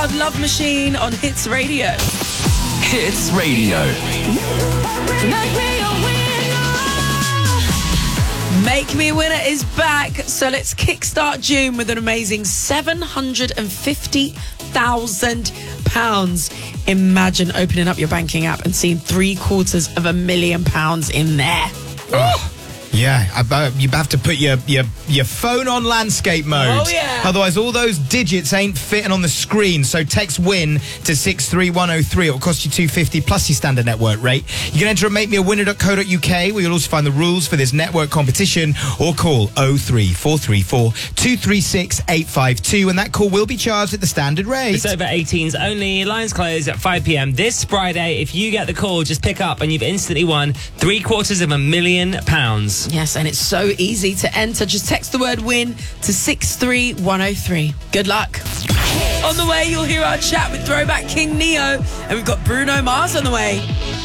Loud Love Machine on Hits Radio. Hits Radio. Make Me a Winner is back. So let's kickstart June with an amazing £750,000. Imagine opening up your banking app and seeing £750,000 in there. Oh. Yeah, you have to put your phone on landscape mode. Oh, yeah. Otherwise, all those digits ain't fitting on the screen. So text WIN to 63103. It'll cost you $2.50 plus your standard network rate. You can enter at makemeawinner.co.uk, where you'll also find the rules for this network competition, or call 03434 236 852, and that call will be charged at the standard rate. It's over 18s only. Lines close at 5 p.m. this Friday. If you get the call, just pick up and you've instantly won £750,000. Yes, and it's so easy to enter. Just text the word WIN to 63103. Good luck. On the way, you'll hear our chat with Throwback King Neo, and we've got Bruno Mars on the way.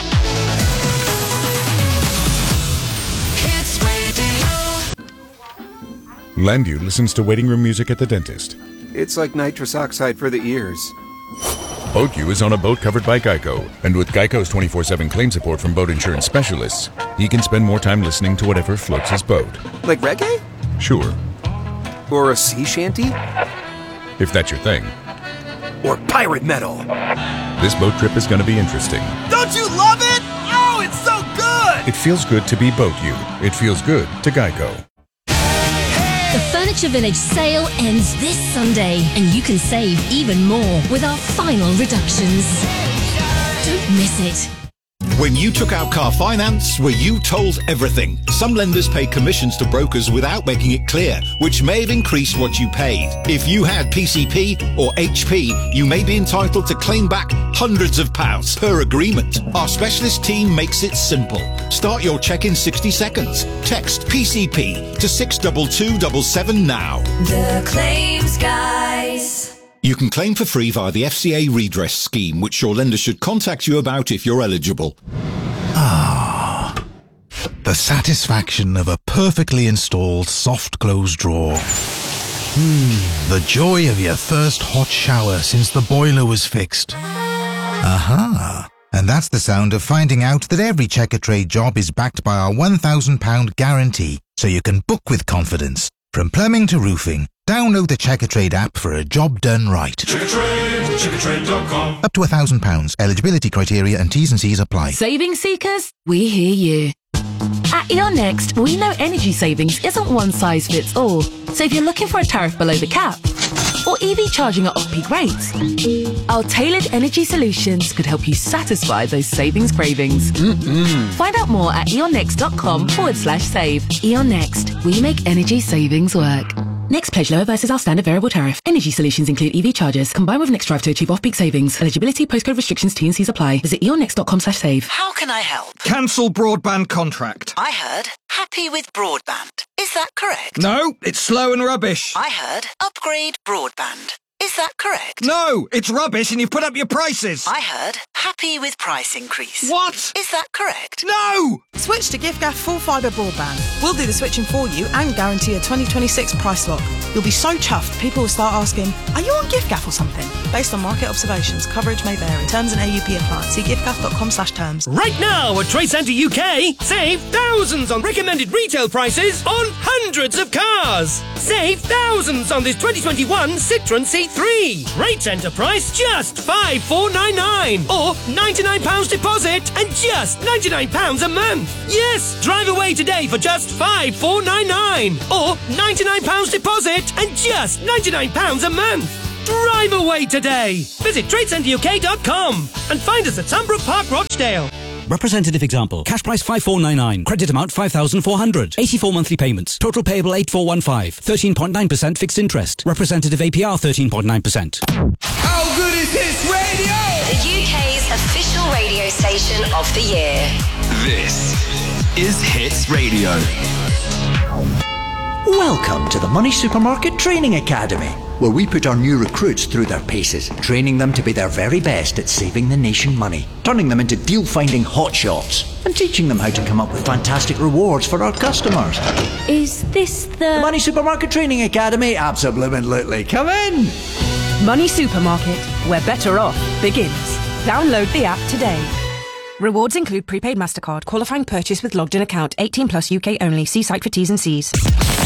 Landu listens to waiting room music at the dentist. It's like nitrous oxide for the ears. BoatU is on a boat covered by Geico, and with Geico's 24/7 claim support from boat insurance specialists, he can spend more time listening to whatever floats his boat. Like reggae? Sure, Or a sea shanty? if that's your thing. Or pirate metal? This boat trip is going to be interesting. Don't you love it? Oh, it's so good! It feels good to be BoatU. It feels good to Geico. The Furniture Village sale ends this Sunday, and you can save even more with our final reductions. Don't miss it. When you took out car finance, were you told everything? Some lenders pay commissions to brokers without making it clear, which may have increased what you paid. If you had PCP or HP, you may be entitled to claim back hundreds of pounds per agreement. Our specialist team makes it simple. Start your check in 60 seconds. Text PCP to 62277 now. The Claims Guys. You can claim for free via the FCA redress scheme, which your lender should contact you about if you're eligible. Ah, the satisfaction of a perfectly installed soft close drawer. The joy of your first hot shower since the boiler was fixed. Aha, and that's the sound of finding out that every Checkatrade job is backed by our £1,000 guarantee, so you can book with confidence. From plumbing to roofing, download the Checkatrade app for a job done right. Checkatrade.com. Up to £1,000. Eligibility criteria and T's and C's apply. Saving seekers, we hear you. At E.ON Next, we know energy savings isn't one size fits all. So if you're looking for a tariff below the cap, or EV charging at off-peak rates, our tailored energy solutions could help you satisfy those savings cravings. Find out more at eonnext.com/save. E.ON Next, we make energy savings work. Next pledge lower versus our standard variable tariff. Energy solutions include EV chargers, combined with Next Drive to achieve off-peak savings. Eligibility, postcode restrictions, T and C's apply. Visit eonnext.com/save. How can I help? Cancel broadband contract. I heard happy with broadband. Is that correct? No, it's slow and rubbish. I heard upgrade broadband. Is that correct? No, it's rubbish and you've put up your prices. I heard happy with price increase. What? Is that correct? No! Switch to giffgaff full fibre broadband. We'll do the switching for you and guarantee a 2026 price lock. You'll be so chuffed, people will start asking, are you on giffgaff or something? Based on market observations, coverage may vary. Terms and AUP apply. See giffgaff.com/terms. Right now at Trade Centre UK, save thousands on recommended retail prices on hundreds of cars. Save thousands on this 2021 Citroën C3. Trade Centre price just £5,499 or £99 deposit and just £99 a month. Yes, drive away today for just £5,499 or £99 deposit and just £99 a month. Drive away today. Visit TradeCentreUK.com and find us at Sunbrook Park, Rochdale. Representative example. Cash price 5,499. Credit amount 5,400. 84 monthly payments. Total payable 8,415. 13.9% fixed interest. Representative APR 13.9%. How good is Hits Radio? The UK's official radio station of the year. This is Hits Radio. Welcome to the Money Supermarket Training Academy, where we put our new recruits through their paces, training them to be their very best at saving the nation money, turning them into deal-finding hotshots, and teaching them how to come up with fantastic rewards for our customers. Is this the Money Supermarket Training Academy? Absolutely. Come in! Money Supermarket, where better off begins. Download the app today. Rewards include prepaid MasterCard, qualifying purchase with logged in account, 18 plus UK only. See site for T's and C's.